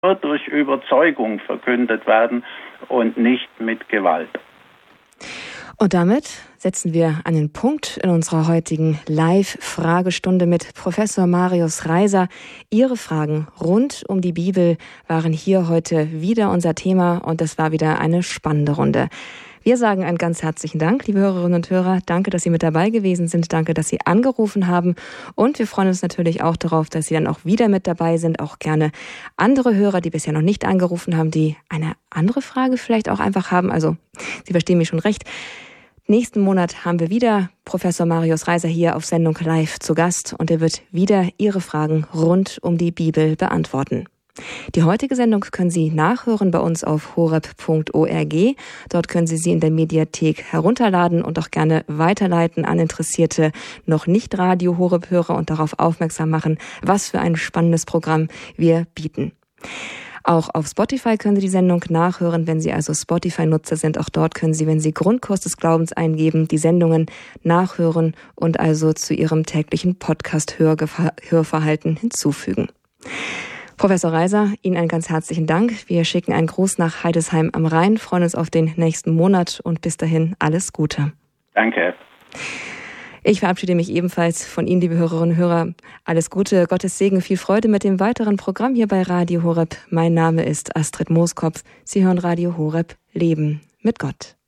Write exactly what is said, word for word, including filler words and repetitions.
nur durch Überzeugung verkündet werden und nicht mit Gewalt. Und damit setzen wir einen Punkt in unserer heutigen Live-Fragestunde mit Professor Marius Reiser. Ihre Fragen rund um die Bibel waren hier heute wieder unser Thema und es war wieder eine spannende Runde. Wir sagen einen ganz herzlichen Dank, liebe Hörerinnen und Hörer. Danke, dass Sie mit dabei gewesen sind. Danke, dass Sie angerufen haben. Und wir freuen uns natürlich auch darauf, dass Sie dann auch wieder mit dabei sind. Auch gerne andere Hörer, die bisher noch nicht angerufen haben, die eine andere Frage vielleicht auch einfach haben. Also, Sie verstehen mich schon recht. Nächsten Monat haben wir wieder Professor Marius Reiser hier auf Sendung Live zu Gast und er wird wieder Ihre Fragen rund um die Bibel beantworten. Die heutige Sendung können Sie nachhören bei uns auf horeb punkt org. Dort können Sie sie in der Mediathek herunterladen und auch gerne weiterleiten an interessierte, noch nicht Radio-Horeb-Hörer und darauf aufmerksam machen, was für ein spannendes Programm wir bieten. Auch auf Spotify können Sie die Sendung nachhören, wenn Sie also Spotify-Nutzer sind. Auch dort können Sie, wenn Sie Grundkurs des Glaubens eingeben, die Sendungen nachhören und also zu Ihrem täglichen Podcast-Hörverhalten hinzufügen. Professor Reiser, Ihnen einen ganz herzlichen Dank. Wir schicken einen Gruß nach Heidesheim am Rhein, freuen uns auf den nächsten Monat und bis dahin alles Gute. Danke. Ich verabschiede mich ebenfalls von Ihnen, liebe Hörerinnen und Hörer. Alles Gute, Gottes Segen, viel Freude mit dem weiteren Programm hier bei Radio Horeb. Mein Name ist Astrid Mooskopf. Sie hören Radio Horeb, Leben mit Gott.